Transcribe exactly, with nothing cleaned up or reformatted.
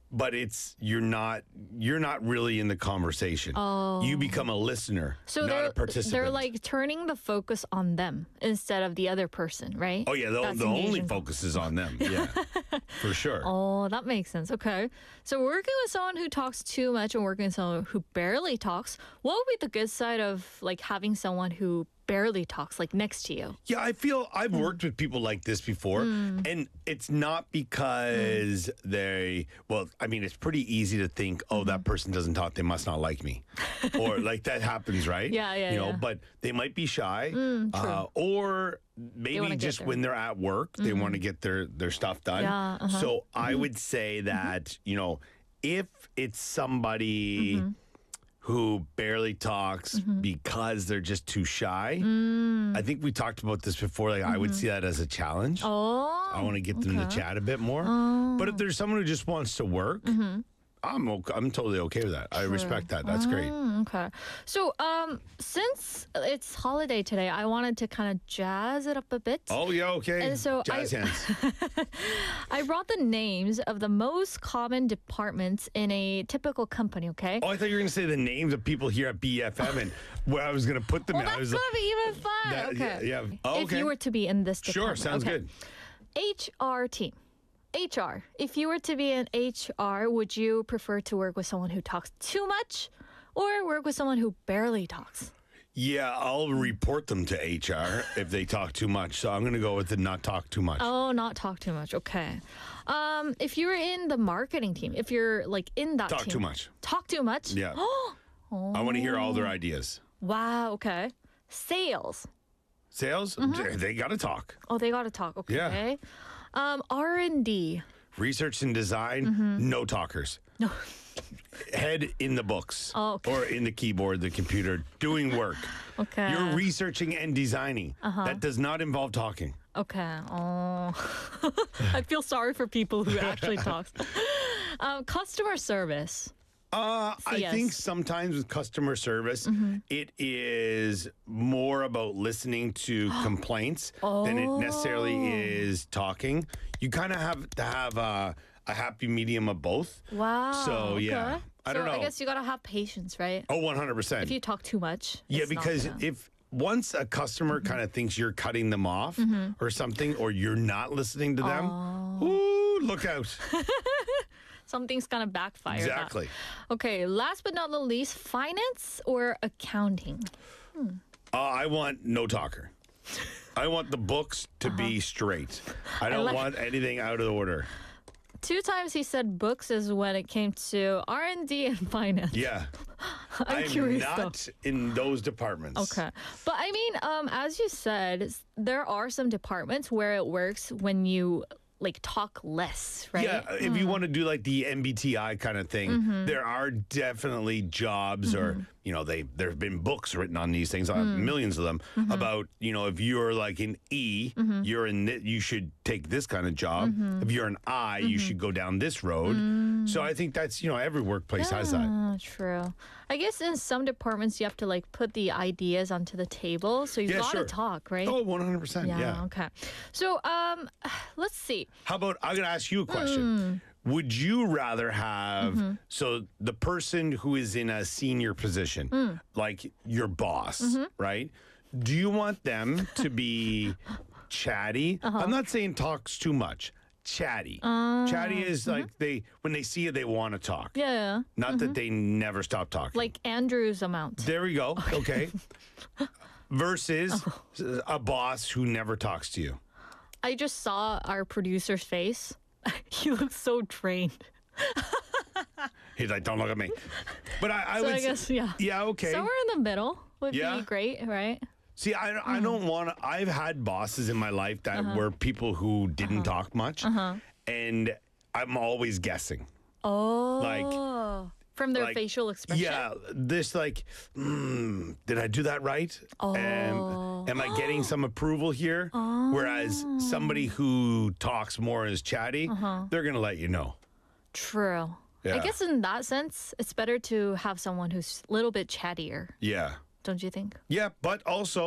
but it's you're not you're not really in the conversation. Oh. You become a listener, So not they're a participant. they're like turning the focus on them instead of the other person, right? Oh yeah, the, That's the only engagement. focus is on them. Yeah, for sure. Oh, that makes sense. Okay. So working with someone who talks too much and working with someone who barely talks, what would be the good side of like having someone who barely talks like next to you? Yeah, I feel I've worked with people like this before, and it's not because they, well, I mean, it's pretty easy to think, oh, that person doesn't talk, they must not like me. Or like that happens, right? Yeah, yeah, You know, yeah. but they might be shy, true. uh, or maybe wanna get just there. when they're at work, they want to get their, their stuff done. Yeah, uh-huh. So I would say that, you know, if it's somebody who barely talks because they're just too shy. I think we talked about this before. Like I would see that as a challenge. Oh. I want to get them to chat a bit more. But if there's someone who just wants to work, I'm okay, I'm totally okay with that. I respect that. That's great. Mm, okay. So, um, since it's holiday today, I wanted to kind of jazz it up a bit. Oh yeah, okay. And so Jazz I- hands. I brought the names of the most common departments in a typical company, okay? Oh, I thought you were gonna say the names of people here at B F M and where I was gonna put them well, in. I that's was going like, to be even fun. that- okay. yeah, yeah. Oh, If okay. you were to be in this Sure, department. sounds okay. good. H R team. H R. If you were to be in H R, would you prefer to work with someone who talks too much or work with someone who barely talks? Yeah, I'll report them to H R if they talk too much. So I'm gonna go with the not talk too much. Oh, not talk too much. Okay. Um, if you were in the marketing team, if you're like in that Talk team, too much. Talk too much? Yeah. I want to hear all their ideas. Wow. Okay. Sales. Sales, Mm-hmm. they, they got to talk. Oh, they got to talk. Okay. Yeah. Um, R and D. Research and design, Mm-hmm. no talkers. No. Head in the books Oh, okay. or in the keyboard, the computer, doing work. Okay. You're researching and designing. Uh-huh. That does not involve talking. Okay. Oh, I feel sorry for people who actually talk. Um, customer service. Uh, I C S. think sometimes with customer service, Mm-hmm. it is more about listening to complaints than it necessarily Oh. is talking. You kind of have to have a, a happy medium of both. Wow. So, yeah. okay. I don't so know. I guess you gotta have patience, right? Oh, one hundred percent. If you talk too much. Yeah, it's not because gonna- if once a customer kind of thinks you're cutting them off or something, or you're not listening to them, ooh, look out. something's gonna backfire. that. Exactly. Okay. Last but not the least, finance or accounting. Uh, I want no talker. I want the books to be straight. I don't like- want anything out of order. Two times he said books is when it came to R and D and finance. Yeah. I'm, I'm curious not in those departments. though. Okay. But I mean, um, as you said, s- there are some departments where it works when you like talk less, right? Yeah, if you want to do like the M B T I kind of thing, Mm-hmm. there are definitely jobs or, you know, they there have been books written on these things, uh, Mm. millions of them, Mm-hmm. about, you know, if you're like an E, you're in thi- you should take this kind of job. Mm-hmm. If you're an I, you should go down this road. So I think that's, you know, every workplace has that. Ah, true. I guess in some departments you have to like put the ideas onto the table, so you Yeah, gotta sure. talk, right? Oh, one hundred percent. Yeah. Okay. So um, let's see. How about I'm going to ask you a question. Mm. Would you rather have Mm-hmm. so the person who is in a senior position, Mm. like your boss, Mm-hmm. right? Do you want them to be chatty? Uh-huh. I'm not saying talks too much. Chatty. Uh, chatty is mm-hmm. like they when they see you, they want to talk. Yeah, yeah. Not that they never stop talking. Like Andrew's amount. There we go. Okay. Versus Oh. a boss who never talks to you. I just saw our producer's face. He looks so drained. He's like, don't look at me. But I, I So would I say- guess yeah. yeah, okay. Somewhere in the middle would Yeah. be great, right? See, I, Mm. I don't want to. I've had bosses in my life that Uh-huh. were people who didn't talk much, and I'm always guessing. Oh, from their like, facial expression. Yeah, this like, mm, did I do that right? Oh. Am, am I getting some approval here? Whereas somebody who talks more and is chatty, Uh-huh. they're gonna let you know. True. I Yeah. guess in that sense, it's better to have someone who's a little bit chattier, Yeah, don't you think? yeah, but also